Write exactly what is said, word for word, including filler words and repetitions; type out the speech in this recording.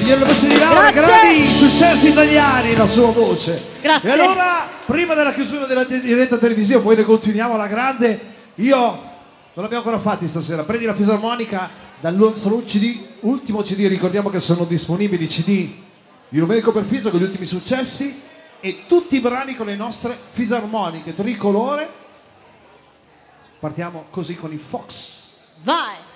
Signor la voce di Laura, grandi successi italiani, la sua voce. Grazie. E allora, prima della chiusura della diretta televisiva, poi ne continuiamo alla grande. Io non l'abbiamo ancora fatti stasera. Prendi la fisarmonica dal nostro C D, ultimo C D. Ricordiamo che sono disponibili C D di Domenico Perfizzo con gli ultimi successi e tutti i brani con le nostre fisarmoniche tricolore. Partiamo così con i Fox. Vai!